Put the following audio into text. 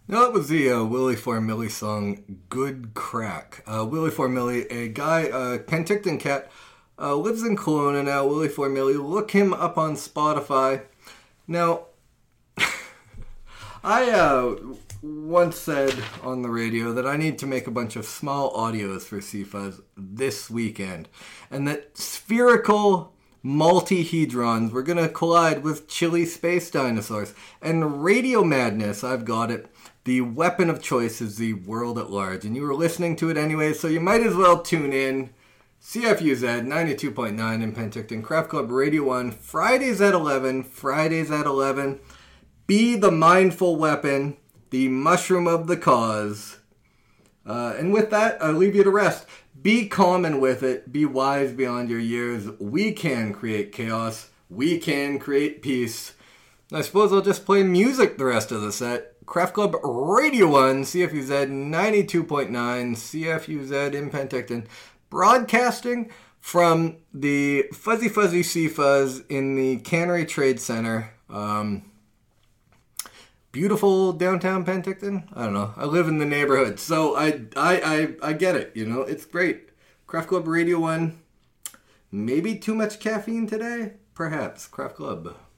No, that was the Willie Formilly song "Good Crack." Willie Formilly, a guy, Penticton cat, lives in Kelowna now. Willie Formilly, look him up on Spotify. Now, I once said on the radio that I need to make a bunch of small audios for CFuzz this weekend, and that spherical multihedrons were going to collide with chilly space dinosaurs. And Radio Madness, I've got it. The weapon of choice is the world at large, and you were listening to it anyway, so you might as well tune in. CFUZ 92.9 in Penticton, Craft Club Radio 1, Fridays at 11. Be the mindful weapon, the mushroom of the cause. And with that, I leave you to rest. Be common with it. Be wise beyond your years. We can create chaos. We can create peace. I suppose I'll just play music the rest of the set. Craft Club Radio 1, CFUZ 92.9, CFUZ in Penticton. Broadcasting from the Fuzzy Fuzzy CFuzz in the Cannery Trade Center. Beautiful downtown Penticton. I don't know. I live in the neighborhood, so I get it. You know, it's great. Craft Club Radio 1. Maybe too much caffeine today? Perhaps. Craft Club.